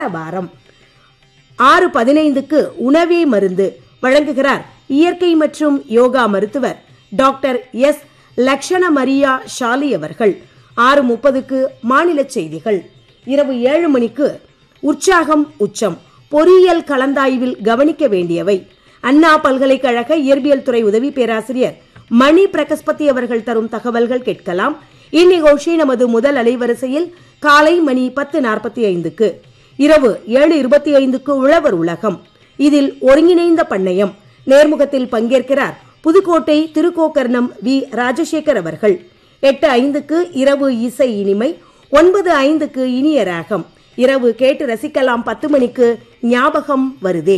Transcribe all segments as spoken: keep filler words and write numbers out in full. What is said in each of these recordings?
வாரம். ஆறு பதினைந்துக்கு உணவே மருந்து வழங்குகிறார் இயற்கை மற்றும் யோகா மருத்துவர் டாக்டர் எஸ் லக்ஷண மரியா ஷாலி அவர்கள். ஆறு முப்பதுக்கு மாநில செய்திகள். இரவு ஏழு மணிக்கு உற்சாகம் உச்சம் பொறியியல் கலந்தாய்வில் கவனிக்க வேண்டியவை. அண்ணா பல்கலைக்கழக இயற்பியல் துறை உதவி பேராசிரியர் மணி பிரகஸ்பதி அவர்கள் தரும் தகவல்கள் கேட்கலாம். இந்நிகழ்ச்சி நமது முதல் அலைவரிசையில் காலை மணி பத்து நாற்பத்தி ஐந்துக்கு. இரவு ஏழு இருபத்தி ஐந்துக்கு உழவர் உலகம். இதில் ஒருங்கிணைந்த பண்ணையம் நேர்முகத்தில் பங்கேற்கிறார் புதுக்கோட்டை திருக்கோக்கர்ணம் வி ராஜசேகர் அவர்கள். எட்டு ஐந்துக்கு இரவு இசை இனிமை. ஒன்பது ஐந்துக்கு இனிய ராகம். இரவு கேட்டு ரசிக்கலாம். பத்து மணிக்கு ஞாபகம் வருதே.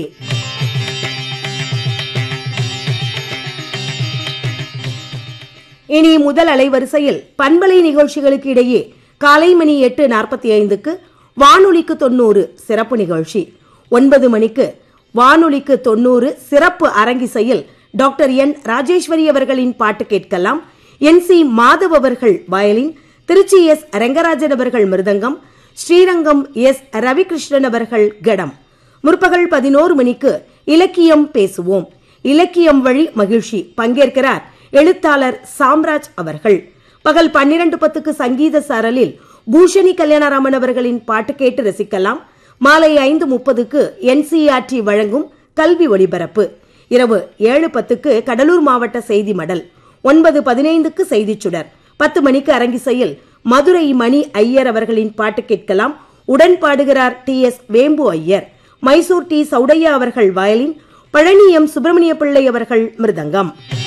இனி முதல் அலைவரிசையில் பண்பலை நிகழ்ச்சிகளுக்கு இடையே காலை மணி எட்டு நாற்பத்தி ஐந்துக்கு வானொலிக்கு தொன்னூறு சிறப்பு நிகழ்ச்சி. ஒன்பது மணிக்கு வானொலிக்கு தொன்னூறு சிறப்பு அரங்கிசையில் டாக்டர் என் ராஜேஸ்வரி அவர்களின் பாட்டு கேட்கலாம். என் சி மாதவ் அவர்கள் வயலின், திருச்சி எஸ் ரங்கராஜன் அவர்கள் மிருதங்கம், ஸ்ரீரங்கம் எஸ் ரவிகிருஷ்ணன் அவர்கள் கடம். முற்பகல் பதினோரு மணிக்கு இலக்கியம் பேசுவோம். இலக்கியம் வழி மகிழ்ச்சி பங்கேற்கிறார் எழுத்தாளர் சாம்ராஜ் அவர்கள். பகல் பன்னிரண்டு பத்துக்கு சங்கீத சாரலில் பூஷணி கல்யாணராமன் அவர்களின் பாட்டு கேட்டு ரசிக்கலாம். மாலை ஐந்து முப்பதுக்கு என்சிஆர்டி வழங்கும் கல்வி ஒளிபரப்பு. இரவு ஏழு பத்துக்கு கடலூர் மாவட்ட செய்தி மடல். ஒன்பது பதினைந்துக்கு செய்திச் சுடர். பத்து மணிக்கு அரங்கிசையில் மதுரை மணி ஐயர் அவர்களின் பாட்டு கேட்கலாம். உடன் பாடுகிறார் டி எஸ் வேம்பு ஐயர். மைசூர் டி சௌடையா அவர்கள் வயலின், பழனி எம் சுப்பிரமணிய பிள்ளை அவர்கள் மிருதங்கம்.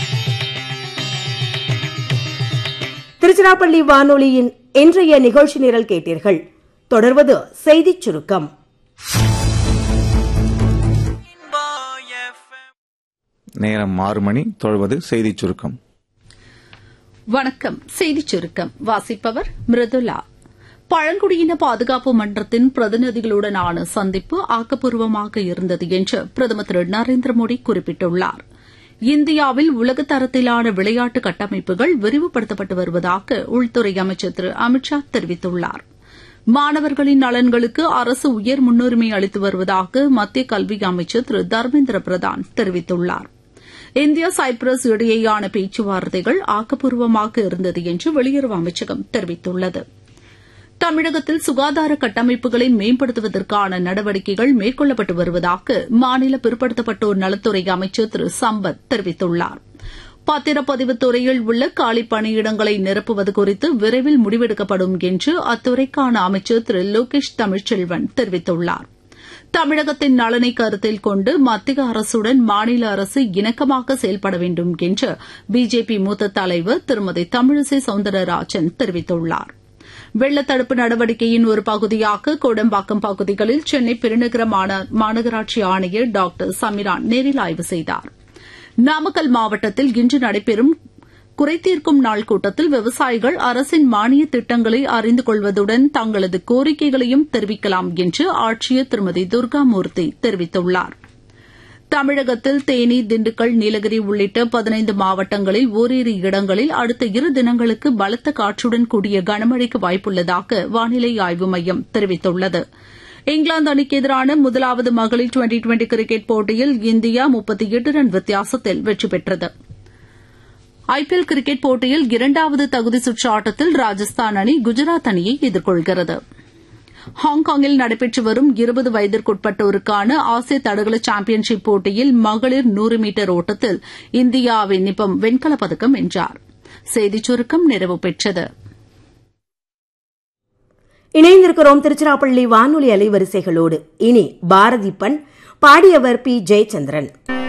திருச்சிராப்பள்ளி வானொலியின் இன்றைய நிகழ்ச்சி நிரல் கேட்டீர்கள். தொடர்வது செய்திச் சுருக்கம். நேரம் ஆறு மணி. தொடர்வது செய்திச் சுருக்கம். வணக்கம். செய்திச் சுருக்கம் வாசிப்பவர் மிருதுலா. பழங்குடியின பாதுகாப்பு மன்றத்தின் பிரதிநிதிகளுடனான சந்திப்பு ஆக்கப்பூர்வமாக இருந்தது என்று பிரதமர் திரு நரேந்திர மோடி குறிப்பிட்டுள்ளார். இந்தியாவில் உலகத்தரத்திலான விளையாட்டு கட்டமைப்புகள் விரிவுபடுத்தப்பட்டு வருவதாக உள்துறை அமைச்சர் திரு அமித் ஷா தெரிவித்துள்ளார். மாணவர்களின் நலன்களுக்கு அரசு உயர் முன்னுரிமை அளித்து வருவதாக மத்திய கல்வி அமைச்சர் திரு தர்மேந்திர பிரதான் தெரிவித்துள்ளார். இந்தியா சைப்ரஸ் இடையேயான பேச்சுவார்த்தைகள் ஆக்கப்பூர்வமாக இருந்தது என்று வெளியுறவு அமைச்சகம் தெரிவித்துள்ளது. தமிழகத்தில் சுகாதார கட்டமைப்புகளை மேம்படுத்துவதற்கான நடவடிக்கைகள் மேற்கொள்ளப்பட்டு வருவதாக மாநில பிற்படுத்தப்பட்டோர் நலத்துறை அமைச்சர் திரு சம்பத் தெரிவித்துள்ளார். பத்திரப்பதிவுத் துறையில் உள்ள காலி பணியிடங்களை நிரப்புவது குறித்து விரைவில் முடிவெடுக்கப்படும் என்று அத்துறைக்கான அமைச்சர் திரு லோகேஷ் தமிழ்ச்செல்வன் தெரிவித்துள்ளார். தமிழகத்தின் நலனை கருத்தில் கொண்டு மத்திய அரசுடன் மாநில அரசு இணக்கமாக செயல்பட வேண்டும் என்று பிஜேபி மூத்த தலைவர் திருமதி தமிழிசை சவுந்தரராஜன் தெரிவித்துள்ளார். வெள்ளத்தடுப்பு நடவடிக்கையின் ஒரு பகுதியாக கோடம்பாக்கம் பகுதிகளில் சென்னை பெருநகர மாநகராட்சி ஆணையர் டாக்டர் சமிரான் நேரில் ஆய்வு செய்தார். நாமக்கல் மாவட்டத்தில் இன்று நடைபெறும் குறைதீர்க்கும் நாள் கூட்டத்தில் விவசாயிகள் அரசின் மானிய திட்டங்களை அறிந்து கொள்வதுடன் தங்களது கோரிக்கைகளையும் தெரிவிக்கலாம் என்று ஆட்சியர் திருமதி துர்காமூர்த்தி தெரிவித்துள்ளார். தமிழகத்தில் தேனி, திண்டுக்கல், நீலகிரி உள்ளிட்ட பதினைந்து மாவட்டங்களில் ஓரிரு இடங்களில் அடுத்த இரு தினங்களுக்கு பலத்த காற்றுடன் கூடிய கனமழைக்கு வாய்ப்புள்ளதாக வானிலை ஆய்வு மையம் தெரிவித்துள்ளது. இங்கிலாந்து அணிக்கு எதிரான முதலாவது மகளிர் டுவெண்டி டுவெண்டி கிரிக்கெட் போட்டியில் இந்தியா முப்பத்தி எட்டு ரன் வித்தியாசத்தில் வெற்றி பெற்றது. ஐபிஎல் கிரிக்கெட் போட்டியில் இரண்டாவது தகுதி சுற்று ஆட்டத்தில் ராஜஸ்தான் அணி குஜராத் அணியை எதிர்கொள்கிறது. ஹாங்காங்கில் நடைபெற்று வரும் இருபது வயதிற்குட்பட்டோருக்கான ஆசிய தடகள சாம்பியன்ஷிப் போட்டியில் மகளிர் நூறு மீட்டர் ஓட்டத்தில் இந்தியாவின் நிபம் வெண்கலப் பதக்கம் வென்றார். செய்திச் சுருக்கம் நிறைவு பெற்றது. இணைந்திருக்கிறோம் திருச்சிராப்பள்ளி வானொலி அலைவரிசைகளோடு. இனி பாரதி பண் பாடியவர் பி ஜெயச்சந்திரன்.